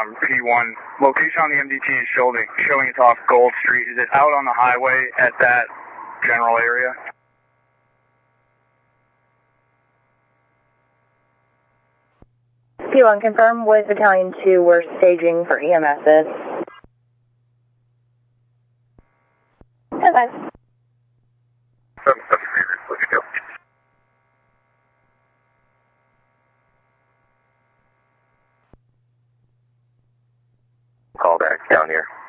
P1. Location on the MDT is showing it's off Gold Street. Is it out on the highway at that general area? P1, confirm with Battalion 2, we're staging for EMSs. Okay. Call back down here.